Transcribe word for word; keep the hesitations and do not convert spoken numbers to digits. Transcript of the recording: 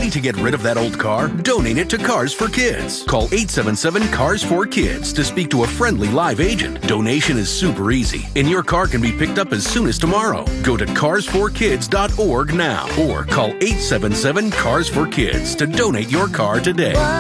Ready to get rid of that old car? Donate it to Cars for Kids. Call eight seven seven, CARS four kids to speak to a friendly live agent. Donation is super easy, and your car can be picked up as soon as tomorrow. Go to cars for kids dot org now or call eight seven seven, CARS four kids to donate your car today.